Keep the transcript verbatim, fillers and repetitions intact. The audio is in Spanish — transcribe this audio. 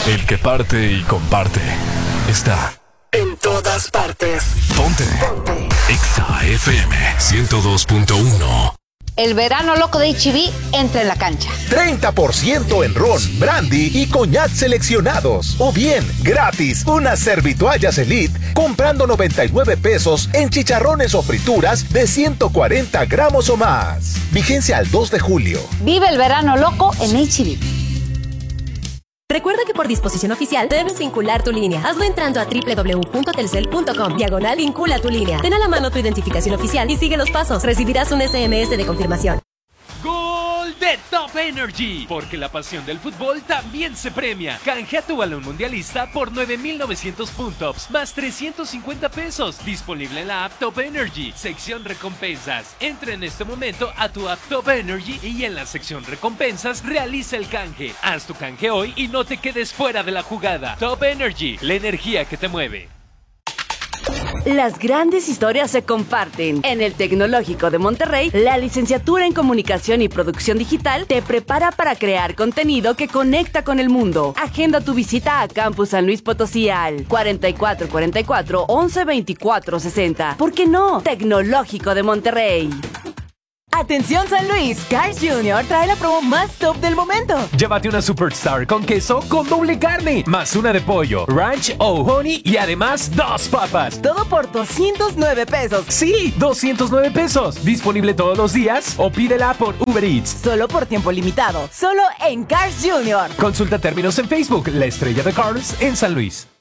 El que parte y comparte está en todas partes. Ponte. Ponte. Exa F M ciento dos punto uno. El verano loco de H E B entra en la cancha. treinta por ciento en ron, brandy y coñac seleccionados. O bien, gratis, unas servitoallas Elite comprando noventa y nueve pesos en chicharrones o frituras de ciento cuarenta gramos o más. Vigencia al dos de julio. Vive el verano loco en H E B. Recuerda que por disposición oficial debes vincular tu línea. Hazlo entrando a doble u doble u doble u punto telcel punto com. Diagonal vincula tu línea. Ten a la mano tu identificación oficial y sigue los pasos. Recibirás un S M S de confirmación. ¡Gol de Top Energy! Porque la pasión del fútbol también se premia. Canjea tu balón mundialista por nueve mil novecientos puntos más trescientos cincuenta pesos. Disponible en la app Top Energy, sección recompensas. Entra en este momento a tu app Top Energy y en la sección recompensas realiza el canje. Haz tu canje hoy y no te quedes fuera de la jugada. Top Energy, la energía que te mueve. Las grandes historias se comparten. En el Tecnológico de Monterrey, la licenciatura en Comunicación y Producción Digital te prepara para crear contenido que conecta con el mundo. Agenda tu visita a Campus San Luis Potosí al cuarenta y cuatro cuarenta y cuatro, once veinticuatro sesenta. ¿Por qué no? Tecnológico de Monterrey. Atención San Luis, Cars Junior trae la promo más top del momento. Llévate una Superstar con queso con doble carne, más una de pollo, ranch o honey y además dos papas. Todo por doscientos nueve pesos. Sí, doscientos nueve pesos. Disponible todos los días o pídela por Uber Eats. Solo por tiempo limitado, solo en Cars Junior. Consulta términos en Facebook, la estrella de Cars en San Luis.